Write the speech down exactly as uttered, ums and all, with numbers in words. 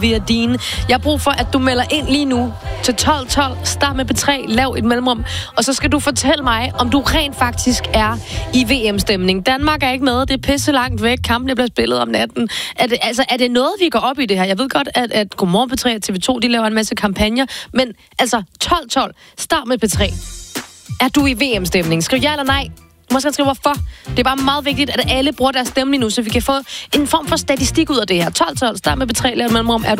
via din. Jeg har brug for, at du melder ind lige nu til tolv tolv. Start med B tre, lav et mellemrum, og så skal du fortælle mig, om du rent faktisk er i V M-stemning. Danmark er ikke med, det er pisse langt væk. Kampene bliver spillet om natten. Er det, altså, er det noget, vi går op i det her? Jeg ved godt, at, at Godmorgen B tre og T V to, de laver en masse kampagner, men altså tolv tolv, start med B tre. Er du i V M-stemning? Skriv ja eller nej. Du må også skrive hvorfor. Det er bare meget vigtigt, at alle bruger deres stemme lige nu, så vi kan få en form for statistik ud af det her. tolv tolv, start med B tre, lav et mellemrum. Er du